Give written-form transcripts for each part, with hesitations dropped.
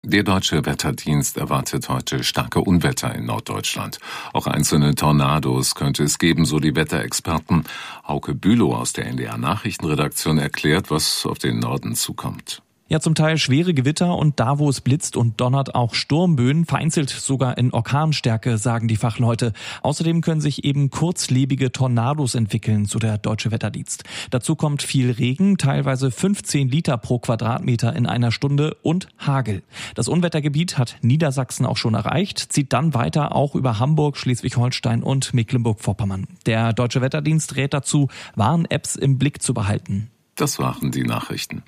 Der Deutsche Wetterdienst erwartet heute starke Unwetter in Norddeutschland. Auch einzelne Tornados könnte es geben, so die Wetterexperten. Hauke Bülow aus der NDR Nachrichtenredaktion erklärt, was auf den Norden zukommt. Ja, zum Teil schwere Gewitter und da, wo es blitzt und donnert, auch Sturmböen, vereinzelt sogar in Orkanstärke, sagen die Fachleute. Außerdem können sich eben kurzlebige Tornados entwickeln, so der Deutsche Wetterdienst. Dazu kommt viel Regen, teilweise 15 Liter pro Quadratmeter in einer Stunde und Hagel. Das Unwettergebiet hat Niedersachsen auch schon erreicht, zieht dann weiter auch über Hamburg, Schleswig-Holstein und Mecklenburg-Vorpommern. Der Deutsche Wetterdienst rät dazu, Warn-Apps im Blick zu behalten. Das waren die Nachrichten.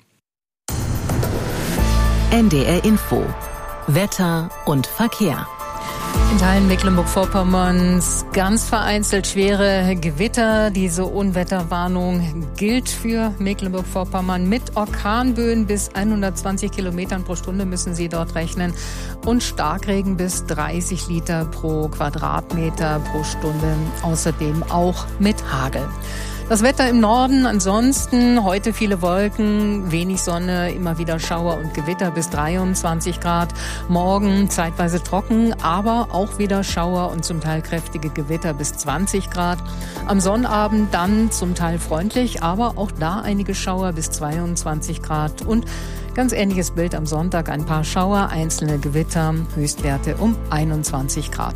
NDR Info. Wetter und Verkehr. In Teilen Mecklenburg-Vorpommerns ganz vereinzelt schwere Gewitter. Diese Unwetterwarnung gilt für Mecklenburg-Vorpommern. Mit Orkanböen bis 120 Kilometern pro Stunde müssen Sie dort rechnen. Und Starkregen bis 30 Liter pro Quadratmeter pro Stunde. Außerdem auch mit Hagel. Das Wetter im Norden ansonsten, heute viele Wolken, wenig Sonne, immer wieder Schauer und Gewitter bis 23 Grad. Morgen zeitweise trocken, aber auch wieder Schauer und zum Teil kräftige Gewitter bis 20 Grad. Am Sonnabend dann zum Teil freundlich, aber auch da einige Schauer bis 22 Grad. Und ganz ähnliches Bild am Sonntag, ein paar Schauer, einzelne Gewitter, Höchstwerte um 21 Grad.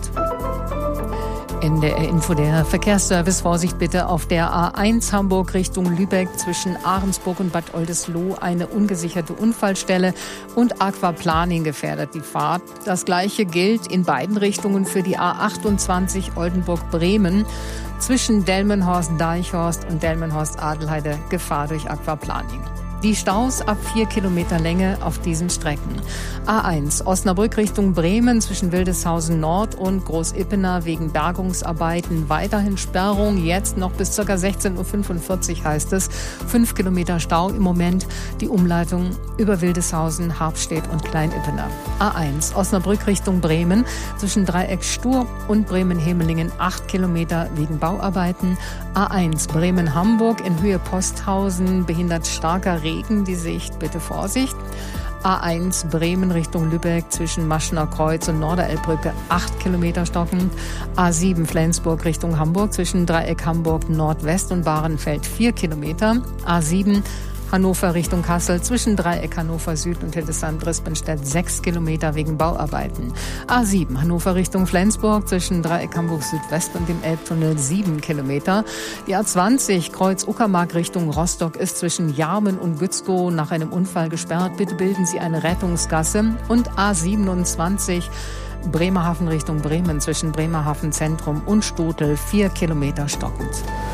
NDR Info, der Verkehrsservice. Vorsicht bitte auf der A1 Hamburg Richtung Lübeck zwischen Ahrensburg und Bad Oldesloe eine ungesicherte Unfallstelle und Aquaplaning gefährdet die Fahrt. Das Gleiche gilt in beiden Richtungen für die A28 Oldenburg-Bremen zwischen Delmenhorst-Deichhorst und Delmenhorst-Adelheide Gefahr durch Aquaplaning. Die Staus ab 4 Kilometer Länge auf diesen Strecken. A1 Osnabrück Richtung Bremen zwischen Wildeshausen Nord und Großippener wegen Bergungsarbeiten. Weiterhin Sperrung, jetzt noch bis ca. 16.45 Uhr heißt es. 5 Kilometer Stau im Moment. Die Umleitung über Wildeshausen, Harpstedt und Kleinippener. A1 Osnabrück Richtung Bremen zwischen Dreieck Stur und Bremen-Hemelingen 8 Kilometer wegen Bauarbeiten. A1 Bremen-Hamburg in Höhe Posthausen behindert starker Regen die Sicht, bitte Vorsicht. A1 Bremen Richtung Lübeck zwischen Maschener Kreuz und Norderelbbrücke 8 Kilometer stockend. A7 Flensburg Richtung Hamburg zwischen Dreieck Hamburg Nordwest und Bahrenfeld 4 Kilometer. A7 Hannover Richtung Kassel zwischen Dreieck Hannover Süd und Hildesheim-Drispenstedt 6 Kilometer wegen Bauarbeiten. A7 Hannover Richtung Flensburg zwischen Dreieck Hamburg Südwest und dem Elbtunnel 7 Kilometer. Die A20 Kreuz Uckermark Richtung Rostock ist zwischen Jarmen und Gützkow nach einem Unfall gesperrt. Bitte bilden Sie eine Rettungsgasse. Und A27 Bremerhaven Richtung Bremen zwischen Bremerhaven Zentrum und Stotel 4 Kilometer stockend.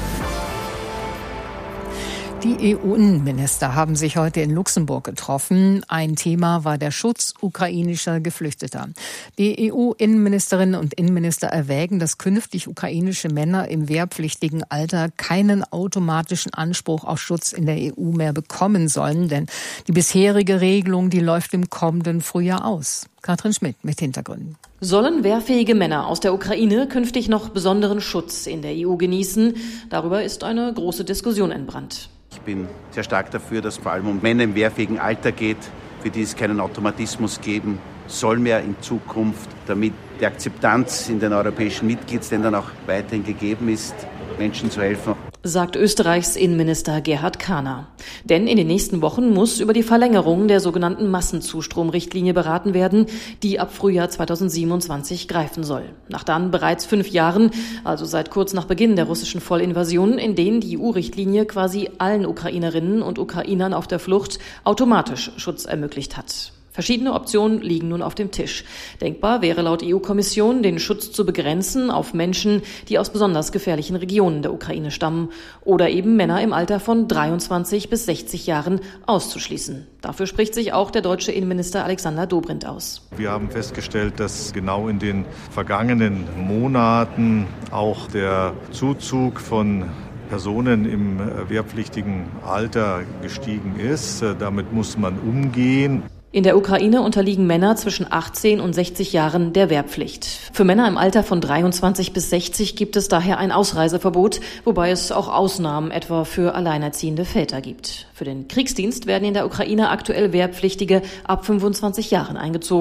Die EU-Innenminister haben sich heute in Luxemburg getroffen. Ein Thema war der Schutz ukrainischer Geflüchteter. Die EU-Innenministerinnen und Innenminister erwägen, dass künftig ukrainische Männer im wehrpflichtigen Alter keinen automatischen Anspruch auf Schutz in der EU mehr bekommen sollen. Denn die bisherige Regelung, die läuft im kommenden Frühjahr aus. Katrin Schmidt mit Hintergründen. Sollen wehrfähige Männer aus der Ukraine künftig noch besonderen Schutz in der EU genießen? Darüber ist eine große Diskussion entbrannt. Ich bin sehr stark dafür, dass es vor allem um Männer im wehrfähigen Alter geht, für die es keinen Automatismus geben soll mehr in Zukunft, damit die Akzeptanz in den europäischen Mitgliedsländern auch weiterhin gegeben ist, Menschen zu helfen. Sagt Österreichs Innenminister Gerhard Kahner. Denn in den nächsten Wochen muss über die Verlängerung der sogenannten Massenzustromrichtlinie beraten werden, die ab Frühjahr 2027 greifen soll. Nach dann bereits 5 Jahren, also seit kurz nach Beginn der russischen Vollinvasion, in denen die EU-Richtlinie quasi allen Ukrainerinnen und Ukrainern auf der Flucht automatisch Schutz ermöglicht hat. Verschiedene Optionen liegen nun auf dem Tisch. Denkbar wäre laut EU-Kommission, den Schutz zu begrenzen auf Menschen, die aus besonders gefährlichen Regionen der Ukraine stammen oder eben Männer im Alter von 23 bis 60 Jahren auszuschließen. Dafür spricht sich auch der deutsche Innenminister Alexander Dobrindt aus. Wir haben festgestellt, dass genau in den vergangenen Monaten auch der Zuzug von Personen im wehrpflichtigen Alter gestiegen ist. Damit muss man umgehen. In der Ukraine unterliegen Männer zwischen 18 und 60 Jahren der Wehrpflicht. Für Männer im Alter von 23 bis 60 gibt es daher ein Ausreiseverbot, wobei es auch Ausnahmen etwa für alleinerziehende Väter gibt. Für den Kriegsdienst werden in der Ukraine aktuell Wehrpflichtige ab 25 Jahren eingezogen.